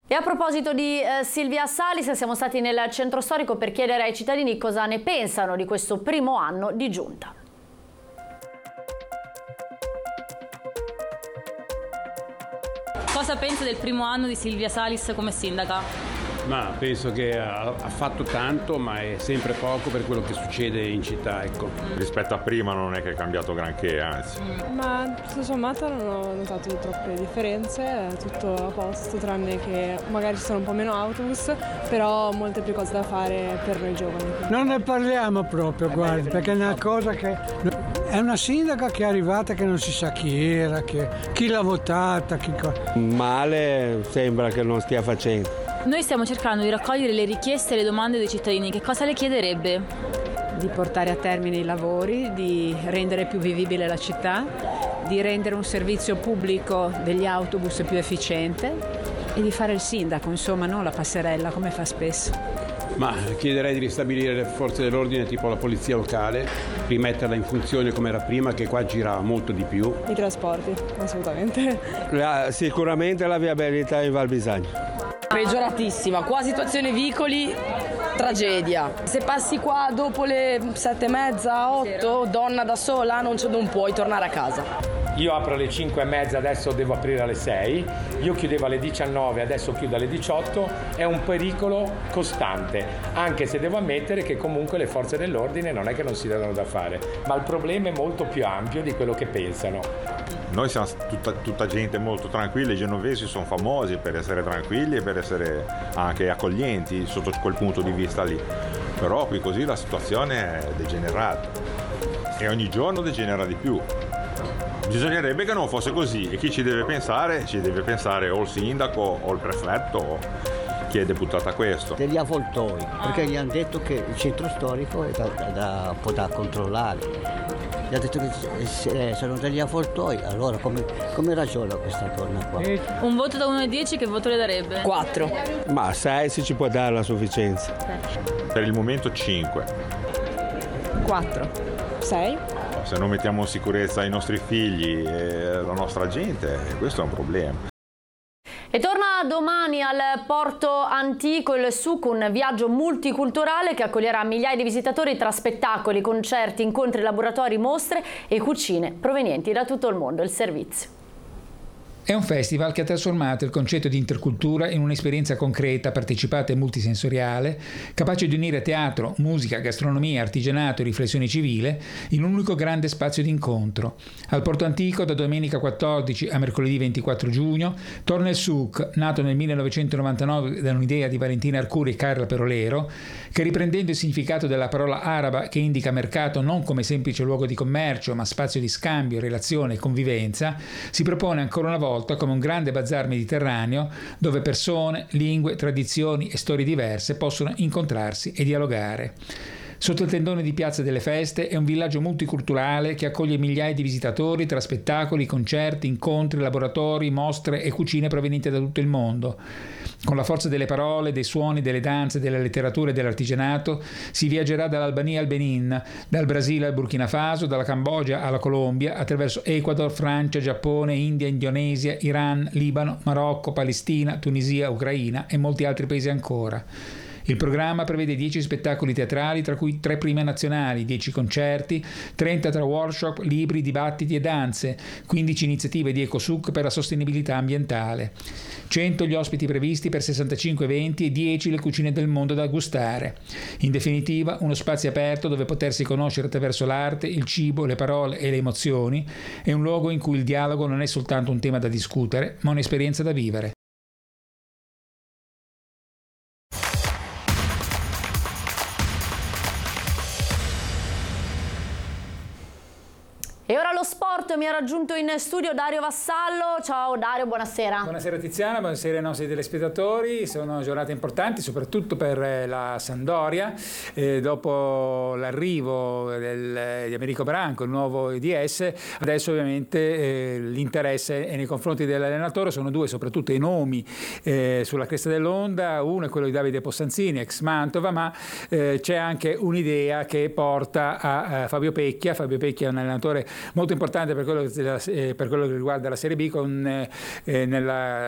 E a proposito di Silvia Salis, siamo stati nel centro storico per chiedere ai cittadini cosa ne pensano di questo primo anno di giunta. Cosa pensa del primo anno di Silvia Salis come sindaca? Ma penso che ha fatto tanto, ma è sempre poco per quello che succede in città, ecco. Rispetto a prima non è che è cambiato granché, anzi. Ma tutto sommato non ho notato troppe differenze, è tutto a posto, tranne che magari ci sono un po' meno autobus, però molte più cose da fare per noi giovani. Non ne parliamo proprio, guardi, perché è una cosa che... È una sindaca che è arrivata che non si sa chi era, chi l'ha votata, Male sembra che non stia facendo. Noi stiamo cercando di raccogliere le richieste e le domande dei cittadini. Che cosa le chiederebbe? Di portare a termine i lavori, di rendere più vivibile la città, di rendere un servizio pubblico degli autobus più efficiente e di fare il sindaco, insomma, non la passerella come fa spesso. Ma chiederei di ristabilire le forze dell'ordine tipo la polizia locale, rimetterla in funzione come era prima, che qua gira molto di più. I trasporti, assolutamente. Sicuramente la viabilità in Val Bisagno. Peggioratissima, qua situazione vicoli, tragedia. Se passi qua dopo le 7:30, 8, donna da sola, non puoi tornare a casa. Io apro alle 5:30, adesso devo aprire alle 6, io chiudevo alle 19, adesso chiudo alle 18, è un pericolo costante, anche se devo ammettere che comunque le forze dell'ordine non è che non si danno da fare, ma il problema è molto più ampio di quello che pensano. Noi siamo tutta gente molto tranquilla, i genovesi sono famosi per essere tranquilli e per essere anche accoglienti sotto quel punto di vista lì, però qui così la situazione è degenerata e ogni giorno degenera di più. Bisognerebbe che non fosse così e chi ci deve pensare o il sindaco o il prefetto o chi è deputato a questo. Degli avvoltoi, perché gli hanno detto che il centro storico è un po' da controllare. Gli ha detto che sono degli avvoltoi, allora come ragiona questa donna qua? Un voto da 1 a 10 che voto le darebbe? 4. Ma 6 se ci può dare la sufficienza. Per il momento 5. 4. 6. Se non mettiamo in sicurezza i nostri figli e la nostra gente, questo è un problema. E torna domani al Porto Antico il SUC, un viaggio multiculturale che accoglierà migliaia di visitatori tra spettacoli, concerti, incontri, laboratori, mostre e cucine provenienti da tutto il mondo. Il servizio. È un festival che ha trasformato il concetto di intercultura in un'esperienza concreta, partecipata e multisensoriale, capace di unire teatro, musica, gastronomia, artigianato e riflessione civile in un unico grande spazio di incontro. Al Porto Antico, da domenica 14 a mercoledì 24 giugno, torna il SUC, nato nel 1999 da un'idea di Valentina Arcuri e Carla Perolero, che riprendendo il significato della parola araba che indica mercato non come semplice luogo di commercio, ma spazio di scambio, relazione e convivenza, si propone ancora una volta come un grande bazar mediterraneo dove persone, lingue, tradizioni e storie diverse possono incontrarsi e dialogare. Sotto il tendone di Piazza delle Feste è un villaggio multiculturale che accoglie migliaia di visitatori tra spettacoli, concerti, incontri, laboratori, mostre e cucine provenienti da tutto il mondo. Con la forza delle parole, dei suoni, delle danze, della letteratura e dell'artigianato si viaggerà dall'Albania al Benin, dal Brasile al Burkina Faso, dalla Cambogia alla Colombia, attraverso Ecuador, Francia, Giappone, India, Indonesia, Iran, Libano, Marocco, Palestina, Tunisia, Ucraina e molti altri paesi ancora. Il programma prevede 10 spettacoli teatrali, tra cui 3 prime nazionali, 10 concerti, 30 tra workshop, libri, dibattiti e danze, 15 iniziative di EcoSUC per la sostenibilità ambientale, 100 gli ospiti previsti per 65 eventi e 10 le cucine del mondo da gustare. In definitiva, uno spazio aperto dove potersi conoscere attraverso l'arte, il cibo, le parole e le emozioni, è un luogo in cui il dialogo non è soltanto un tema da discutere, ma un'esperienza da vivere. E ora lo sport, mi ha raggiunto in studio Dario Vassallo. Ciao Dario, buonasera. Buonasera Tiziana, buonasera ai nostri telespettatori. Sono giornate importanti soprattutto per la Sampdoria. Dopo l'arrivo di Americo Branco, il nuovo IDS, adesso ovviamente l'interesse è nei confronti dell'allenatore. Sono 2 soprattutto i nomi sulla cresta dell'onda. Uno è quello di Davide Possanzini, ex Mantova, ma c'è anche un'idea che porta a Fabio Pecchia. Fabio Pecchia è un allenatore molto importante per quello che riguarda la Serie B, nella